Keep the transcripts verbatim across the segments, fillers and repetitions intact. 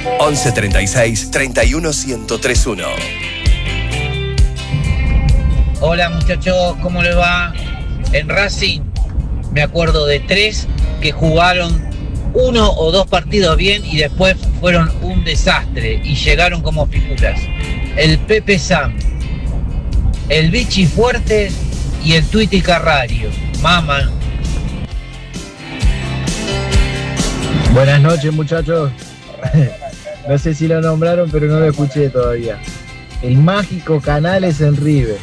once treinta y seis, treinta y uno, ciento tres uno. Hola muchachos, ¿cómo les va? En Racing me acuerdo de tres que jugaron uno o dos partidos bien y después fueron un desastre y llegaron como figuras. El Pepe Sam, el Vichy Fuerte y el Tuiti Carrario. Mamá. Buenas noches muchachos. No sé si lo nombraron, pero no lo escuché todavía. El mágico Canales en River.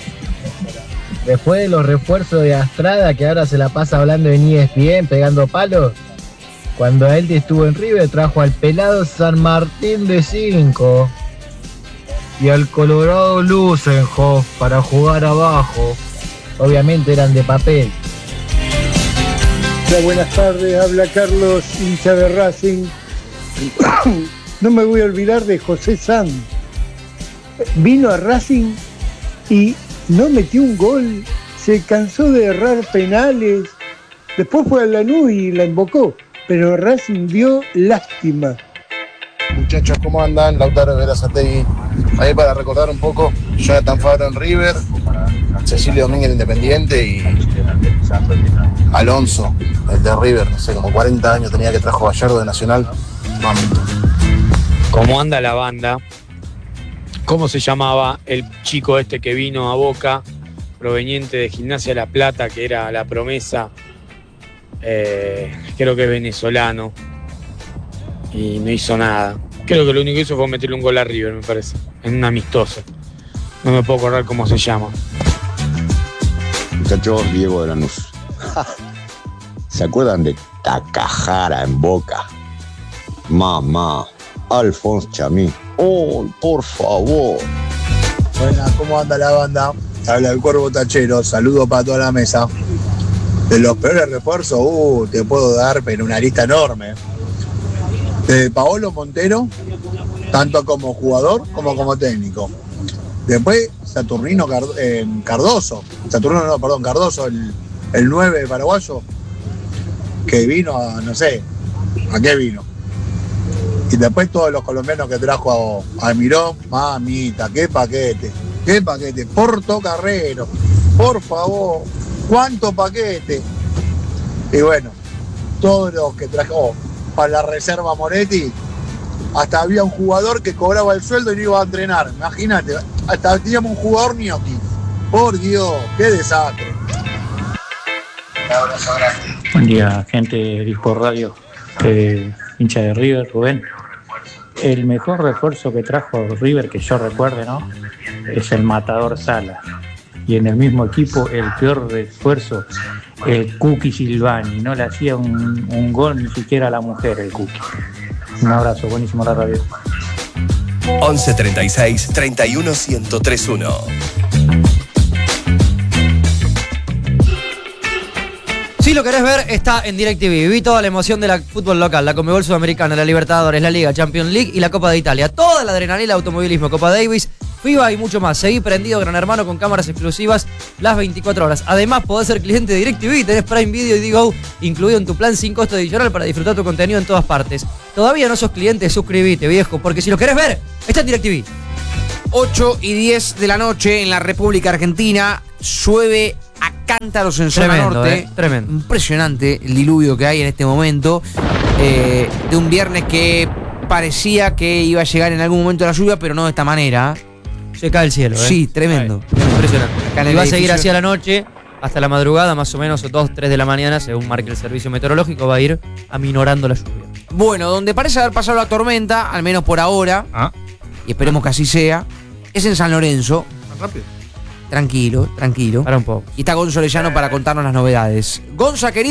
Después de los refuerzos de Astrada, que ahora se la pasa hablando en E S P N, pegando palos, cuando él estuvo en River trajo al pelado San Martín de cinco y al Colorado Lusenhoff para jugar abajo. Obviamente eran de papel. Hola, buenas tardes, habla Carlos, hincha de Racing. No me voy a olvidar de José Sanz. Vino a Racing y no metió un gol, se cansó de errar penales, después fue a Lanús y la invocó, pero Racing dio lástima. Muchachos, ¿cómo andan? Lautaro Verazategui. Ahí para recordar un poco, Jonathan Fabro en River, Cecilio Domínguez en Independiente y Alonso, el de River, no sé, como cuarenta años tenía, que trajo Gallardo de Nacional. Vamos. ¿Cómo anda la banda? ¿Cómo se llamaba el chico este que vino a Boca, proveniente de Gimnasia La Plata, que era la promesa? Eh, creo que es venezolano y no hizo nada. Creo que lo único que hizo fue meterle un gol a River, me parece, en un amistoso. No me puedo acordar cómo se llama. Muchachos, Diego de Lanús. ¿Se acuerdan de Takahara en Boca? Mamá, Alphonse Chamí. ¡Oh, por favor! Buenas, ¿cómo anda la banda? Habla el Cuervo Tachero, saludo para toda la mesa. De los peores refuerzos, uh, te puedo dar pero una lista enorme. De Paolo Montero, tanto como jugador como como técnico. Después Saturnino Card- eh, Cardoso, Saturnino no, perdón, Cardoso, el, el nueve paraguayo, que vino a, no sé, ¿a qué vino? Y después todos los colombianos que trajo a, a Mirón, mamita, qué paquete, qué paquete, Portocarrero, por favor, cuánto paquete. Y bueno, todos los que trajo oh, para la reserva Moretti, hasta había un jugador que cobraba el sueldo y no iba a entrenar, imagínate, hasta teníamos un jugador ñoqui. Por Dios, qué desastre. Un abrazo grande. Buen día, gente de Disco Radio, eh, hincha de River, Rubén. El mejor refuerzo que trajo River, que yo recuerde, ¿no?, es el Matador Salas. Y en el mismo equipo, el peor refuerzo, el Cookie Silvani. No le hacía un, un gol ni siquiera a la mujer, el Cookie. Un abrazo, buenísimo la radio. once treinta y seis, treinta y uno, ciento tres uno. Si lo querés ver, está en DirecTV. Viví toda la emoción de la fútbol local, la Conmebol Sudamericana, la Libertadores, la Liga, Champions League y la Copa de Italia. Toda la adrenalina del automovilismo, Copa Davis, FIBA y mucho más. Seguí prendido, Gran Hermano, con cámaras exclusivas las veinticuatro horas. Además, podés ser cliente de DirecTV, tenés Prime Video y Digo incluido en tu plan sin costo adicional para disfrutar tu contenido en todas partes. Todavía no sos cliente, suscribite, viejo, porque si lo querés ver, está en DirecTV. ocho y diez de la noche en la República Argentina. Llueve a cántaros en zona Tremendo, norte. eh, tremendo. Impresionante el diluvio que hay en este momento. Eh, de un viernes que parecía que iba a llegar en algún momento la lluvia, pero no de esta manera. Se cae el cielo, ¿eh? Sí, tremendo. Ay, impresionante. Acá en Y el va a seguir edificio- así a la noche, hasta la madrugada, más o menos dos, tres de la mañana, según marque el servicio meteorológico, va a ir aminorando la lluvia. Bueno, donde parece haber pasado la tormenta, al menos por ahora, Ah. y esperemos que así sea, es en San Lorenzo. Rápido. Tranquilo, tranquilo. Para un poco. Y está Gonzo Orellano para contarnos las novedades. Gonza, querido.